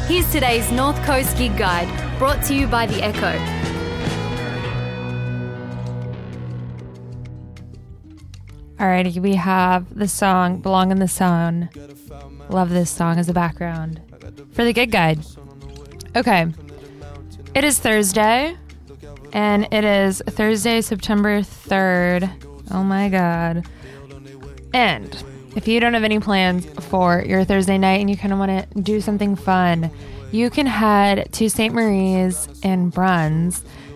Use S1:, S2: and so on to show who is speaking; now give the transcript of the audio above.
S1: Here's today's North Coast Gig Guide, brought to you by The Echo.
S2: Alrighty, we have the song Belong in the Sun. Love this song as a background for the Gig Guide. Okay, it is Thursday, and it is Thursday, September 3rd. Oh my god. And if you don't have any plans for your Thursday night and you kind of want to do something fun, you can head to St. Marie's in Bruns